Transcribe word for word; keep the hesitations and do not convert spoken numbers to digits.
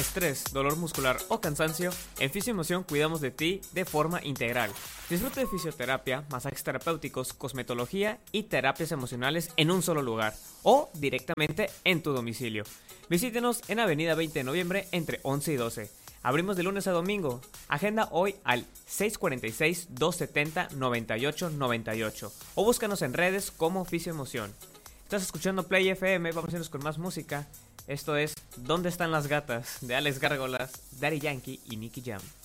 estrés, dolor muscular o cansancio, en Fisioemoción cuidamos de ti de forma integral. Disfruta de fisioterapia, masajes terapéuticos, cosmetología y terapias emocionales en un solo lugar o directamente en tu domicilio. Visítenos en Avenida veinte de Noviembre entre once y doce. Abrimos de lunes a domingo. Agenda hoy al seis cuatro seis, dos siete cero, nueve ocho nueve ocho o búscanos en redes como Fisioemoción. Estás escuchando Play F M, vamos a irnos con más música. Esto es ¿Dónde están las gatas? De Alex Gárgolas, Daddy Yankee y Nicky Jam.